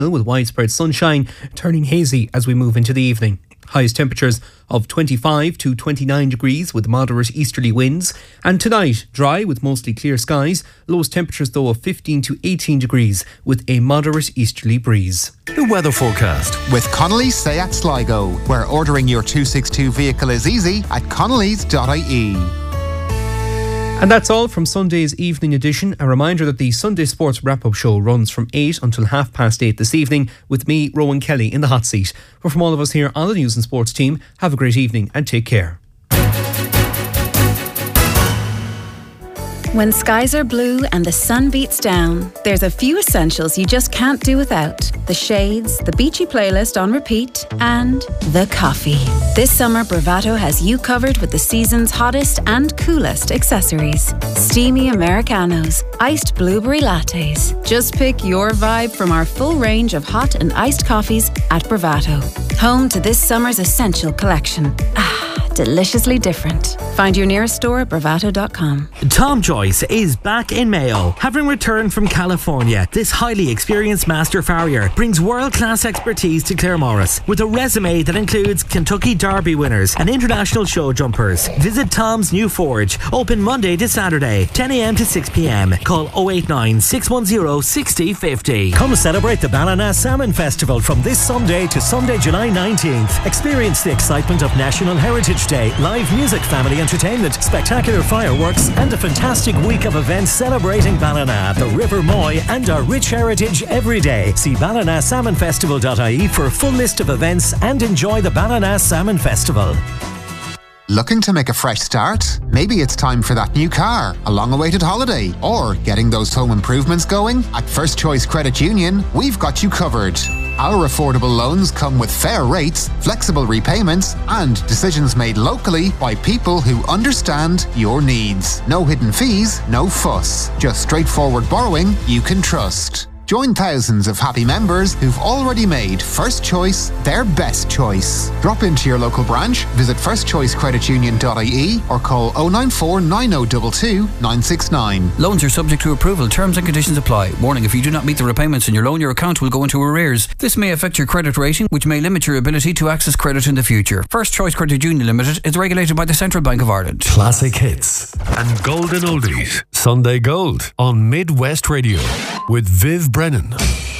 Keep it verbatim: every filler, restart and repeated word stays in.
with widespread sunshine turning hazy as we move into the evening. Highest temperatures of twenty-five to twenty-nine degrees with moderate easterly winds. And tonight, dry with mostly clear skies. Lowest temperatures though of fifteen to eighteen degrees with a moderate easterly breeze. The weather forecast with Connolly's Seat Sligo, where ordering your two sixty-two vehicle is easy at connellys dot I E. And that's all from Sunday's evening edition. A reminder that the Sunday Sports Wrap-Up Show runs from eight until half past eight this evening with me, Rowan Kelly, in the hot seat. But from all of us here on the News and Sports team, have a great evening and take care. When skies are blue and the sun beats down, there's a few essentials you just can't do without. The shades, the beachy playlist on repeat, and the coffee. This summer, Bravado has you covered with the season's hottest and coolest accessories. Steamy Americanos, iced blueberry lattes. Just pick your vibe from our full range of hot and iced coffees at Bravado. Home to this summer's essential collection. Ah, deliciously different. Find your nearest store at bravado dot com. Tom Joyce is back in Mayo. Having returned from California, this highly experienced master farrier brings world-class expertise to Claremorris with a resume that includes Kentucky Derby winners and international show jumpers. Visit Tom's new forge, open Monday to Saturday, ten a m to six p m. Call oh eight nine, six one zero, six oh five oh. Come celebrate the Ballina Salmon Festival from this Sunday to Sunday, July nineteenth. Experience the excitement of National Heritage Day, live music, family entertainment, spectacular fireworks, and a fantastic week of events celebrating Ballina, the River Moy, and our rich heritage every day. See ballina salmon festival dot I E for a full list of events and enjoy the Ballina Salmon Festival. Looking to make a fresh start? Maybe it's time for that new car, a long-awaited holiday, or getting those home improvements going? At First Choice Credit Union, we've got you covered. Our affordable loans come with fair rates, flexible repayments, and decisions made locally by people who understand your needs. No hidden fees, no fuss. Just straightforward borrowing you can trust. Join thousands of happy members who've already made First Choice their best choice. Drop into your local branch, visit first choice credit union dot I E or call oh nine four, nine oh two two, nine six nine. Loans are subject to approval. Terms and conditions apply. Warning, if you do not meet the repayments in your loan, your account will go into arrears. This may affect your credit rating, which may limit your ability to access credit in the future. First Choice Credit Union Limited is regulated by the Central Bank of Ireland. Classic hits and golden oldies. Sunday Gold on Midwest Radio with Viv Brennan.